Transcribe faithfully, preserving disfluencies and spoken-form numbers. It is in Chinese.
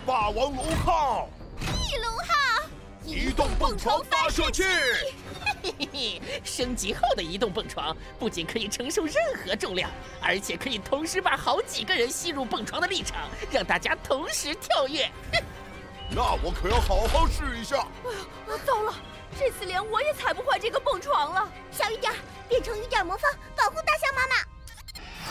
霸王龙号！ 翼龙号！ 移动蹦床发射器！ 嘿嘿嘿，升级后的移动蹦床不仅可以承受任何重量，而且可以同时把好几个人吸入蹦床的立场，让大家同时跳跃。 那我可要好好试一下。 哎呀，糟了！这次连我也踩不坏这个蹦床了。 小雨点，变成雨点魔方，保护大象妈妈。